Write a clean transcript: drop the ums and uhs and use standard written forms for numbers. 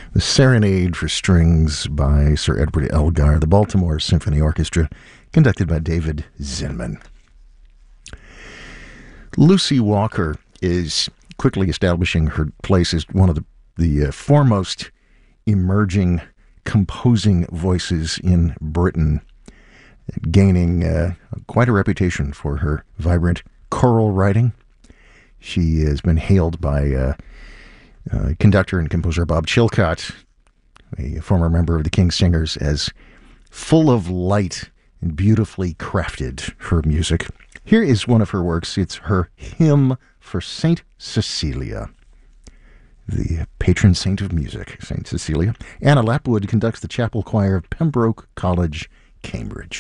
The Serenade for Strings by Sir Edward Elgar, the Baltimore Symphony Orchestra, conducted by David Zinman. Lucy Walker is quickly establishing her place as one of the foremost emerging composing voices in Britain, gaining quite a reputation for her vibrant choral writing. She has been hailed by conductor and composer Bob Chilcott, a former member of the King's Singers, as full of light and beautifully crafted, her music. Here is one of her works. It's her hymn for Saint Cecilia, the patron saint of music, Saint Cecilia. Anna Lapwood conducts the chapel choir of Pembroke College, Cambridge.